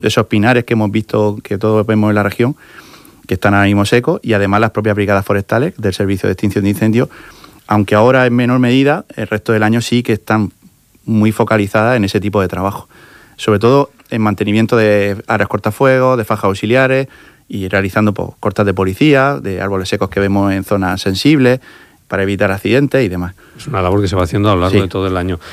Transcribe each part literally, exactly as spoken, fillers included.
esos pinares que hemos visto, que todos vemos en la región, que están ahora mismo secos, y además las propias brigadas forestales del Servicio de Extinción de Incendios, aunque ahora en menor medida, el resto del año sí que están muy focalizadas en ese tipo de trabajo, sobre todo en mantenimiento de áreas cortafuegos, de fajas auxiliares, y realizando pues, cortas de policía, de árboles secos que vemos en zonas sensibles, para evitar accidentes y demás. Es una labor que se va haciendo a lo largo sí. de todo el año.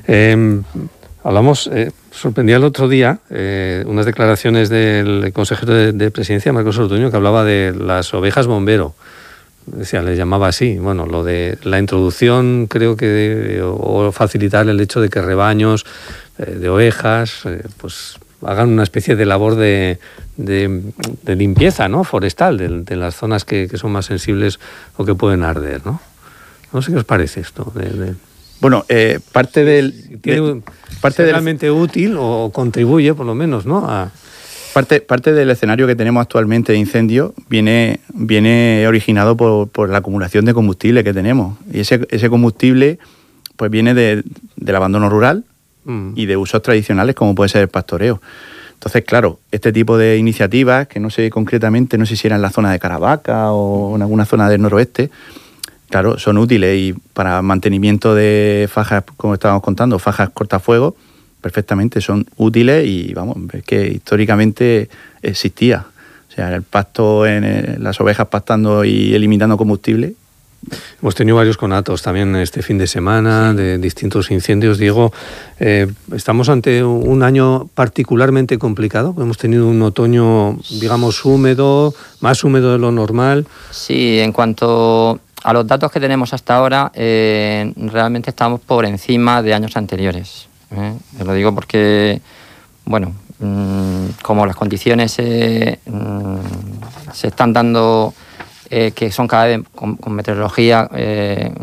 Eh, hablamos, eh, sorprendía el otro día eh, unas declaraciones del consejero de, de Presidencia, Marcos Ortuño, que hablaba de las ovejas bombero. Decía, les llamaba así. Bueno, lo de la introducción, creo que, de, o, o facilitar el hecho de que rebaños eh, de ovejas, eh, pues hagan una especie de labor de, de, de limpieza, ¿no? Forestal, de, de las zonas que, que son más sensibles o que pueden arder, ¿no? No sé qué os parece esto. De, de... Bueno, eh, parte del... ¿Tiene, de, parte ¿Es realmente del, útil o contribuye, por lo menos, ¿no? A... Parte, parte del escenario que tenemos actualmente de incendio viene, viene originado por, por la acumulación de combustible que tenemos. Y ese, ese combustible pues viene de, del abandono rural mm. y de usos tradicionales como puede ser el pastoreo. Entonces, claro, este tipo de iniciativas, que no sé concretamente, no sé si era en la zona de Caravaca o en alguna zona del noroeste, claro, son útiles y para mantenimiento de fajas, como estábamos contando, fajas cortafuegos, perfectamente son útiles y vamos, es que históricamente existía. O sea, el pasto, en el, las ovejas pastando y eliminando combustible. Hemos tenido varios conatos también este fin de semana, sí. de distintos incendios. Diego, eh, estamos ante un año particularmente complicado. Hemos tenido un otoño, digamos, húmedo, más húmedo de lo normal. Sí, en cuanto a los datos que tenemos hasta ahora, eh, realmente estamos por encima de años anteriores. ¿eh? Lo digo porque, bueno, mmm, como las condiciones eh, mmm, se están dando... Eh, que son cada vez con, con meteorología eh,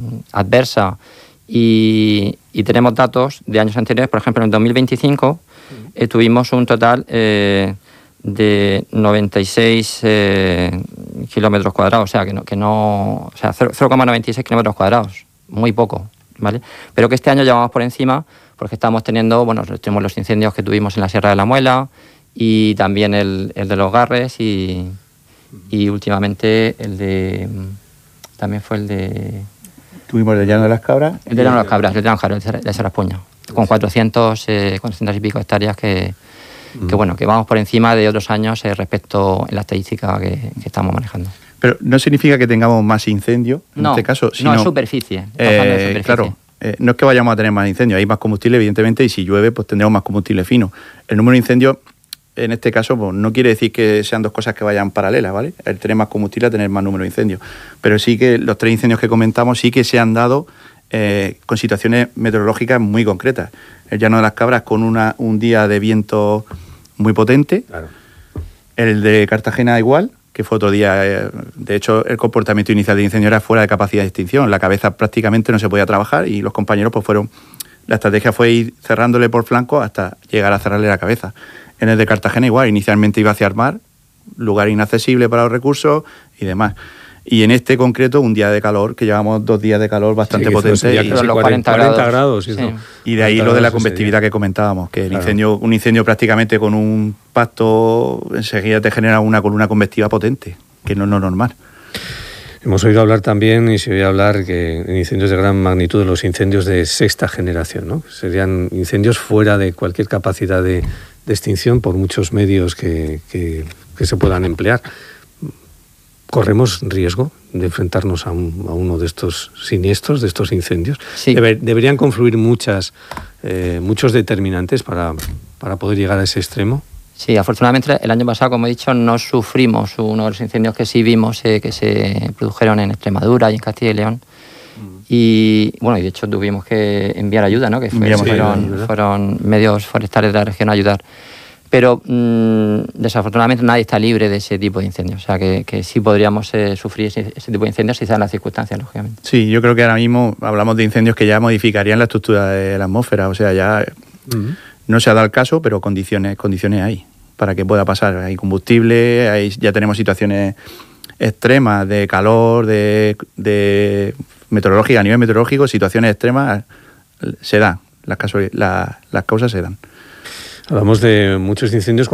adversa y, y tenemos datos de años anteriores. Por ejemplo, en el dos mil veinticinco eh, tuvimos un total eh, de noventa y seis eh, kilómetros cuadrados, o sea, que no, que no, o sea, cero coma noventa y seis kilómetros cuadrados, muy poco, ¿vale? Pero que este año ya vamos por encima porque estamos teniendo, bueno, tenemos los incendios que tuvimos en la Sierra de la Muela y también el, el de los Garres y... y últimamente el de... también fue el de... Tuvimos el Llano de las Cabras. El de Llano de las Cabras, el de Llano de las Cabras, de Saraspuña, con cuatrocientos, eh, cuatrocientos y pico hectáreas que, mm. que, bueno, que vamos por encima de otros años eh, respecto en la estadística que, que estamos manejando. Pero no significa que tengamos más incendios, en no, este caso, sino... No, en superficie. Eh, de superficie. Claro, eh, no es que vayamos a tener más incendios, hay más combustible, evidentemente, y si llueve, pues tendremos más combustible fino. El número de incendios... En este caso, pues, no quiere decir que sean dos cosas que vayan paralelas, ¿vale? El tener más combustible a tener más número de incendios. Pero sí que los tres incendios que comentamos sí que se han dado eh, con situaciones meteorológicas muy concretas. El Llano de las Cabras con una, un día de viento muy potente. Claro. El de Cartagena igual, que fue otro día. Eh, de hecho, el comportamiento inicial del incendio era fuera de capacidad de extinción. La cabeza prácticamente no se podía trabajar y los compañeros pues fueron... La estrategia fue ir cerrándole por flanco hasta llegar a cerrarle la cabeza. En el de Cartagena igual, inicialmente iba hacia el mar, lugar inaccesible para los recursos y demás. Y en este concreto, un día de calor, que llevamos dos días de calor bastante sí, potente. Y, los cuarenta grados. Sí. Y de ahí lo de la convectividad que comentábamos, que el claro. incendio, un incendio prácticamente con un pasto enseguida te genera una columna convectiva potente, que no es lo normal. Hemos oído hablar también, y se oye hablar, que en incendios de gran magnitud, de los incendios de sexta generación, ¿no? Serían incendios fuera de cualquier capacidad de, de extinción por muchos medios que, que, que se puedan emplear. ¿Corremos riesgo de enfrentarnos a, un, a uno de estos siniestros, de estos incendios? Sí. Debe, deberían confluir muchas, eh, muchos determinantes para, para poder llegar a ese extremo. Sí, afortunadamente el año pasado, como he dicho, no sufrimos uno de los incendios que sí vimos eh, que se produjeron en Extremadura y en Castilla y León. Mm. Y bueno, y de hecho tuvimos que enviar ayuda, ¿no? Que fue, sí, fueron, ayuda. fueron medios forestales de la región a ayudar. Pero mmm, desafortunadamente nadie está libre de ese tipo de incendios. O sea, que, que sí podríamos eh, sufrir ese, ese tipo de incendios si se dan las circunstancias, lógicamente. Sí, yo creo que ahora mismo hablamos de incendios que ya modificarían la estructura de la atmósfera. O sea, ya... Mm. No se ha dado el caso, pero condiciones, condiciones hay para que pueda pasar. Hay combustible, hay, ya tenemos situaciones extremas de calor, de, de meteorológica, a nivel meteorológico, situaciones extremas se dan, las, casos, la, las causas se dan. Hablamos de muchos incendios